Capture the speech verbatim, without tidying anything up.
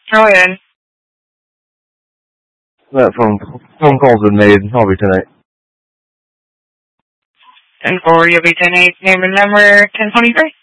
Go ahead. That phone phone call's been made. I'll be tonight. ten four, you'll be ten eight, name and number ten twenty-three.